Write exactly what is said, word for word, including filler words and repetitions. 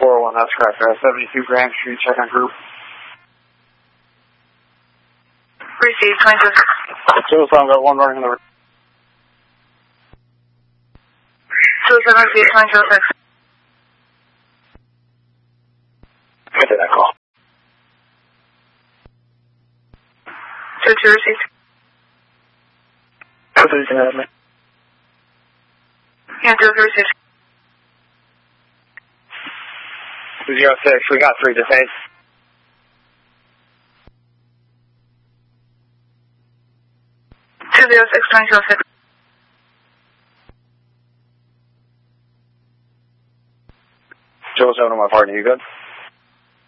four oh one, that's correct. Uh, seventy-two Grand Street, check on group. Received, twenty-two. Two seven, got one running in the... two seven, received, twenty-two oh six. I did that call. two two, received. two three, can you have me? Yeah, two three, received. two zero six, we got three detained. two zero six, twenty-two oh six. Joe seven on my partner, you good?